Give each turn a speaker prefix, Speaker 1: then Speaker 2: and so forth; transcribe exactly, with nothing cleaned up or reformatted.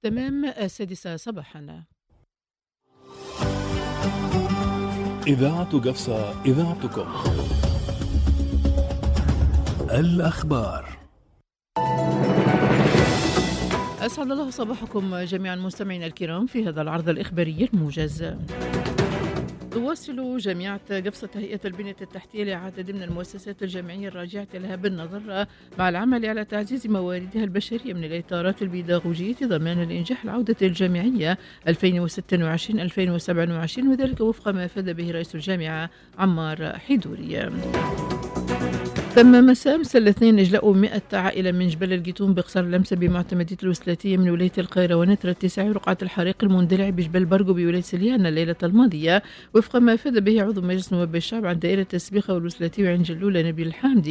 Speaker 1: تمام السادسة صباحا.
Speaker 2: إذاعة قفصة، إذاعتكم. الأخبار.
Speaker 1: أسعد الله صباحكم جميعا مستمعينا الكرام في هذا العرض الإخباري الموجز. تواصل جامعة قفصة هيئة البنية التحتية لعدد من المؤسسات الجامعية الراجعة لها بالنظر مع العمل على تعزيز مواردها البشرية من الإطارات البيداغوجية ضمانا لإنجاح العودة الجامعية ألفين وستة وعشرين ألفين وسبعة وعشرين، وذلك وفق ما أفاد به رئيس الجامعة عمار حيدوري. تم مساء امس الاثنين إجلاء مئة عائلة من جبل الجيتون بقصر لمسة بمعتمدية الوسلاتية من ولاية القاهرة ونتر اتساع رقعة الحريق المندلع بجبل برقو بولاية سليانة الليلة الماضية، وفق ما أفاد به عضو مجلس نواب الشعب عن دائرة السبيخة والوسلاتية وعين جلولة نبيل الحامدي.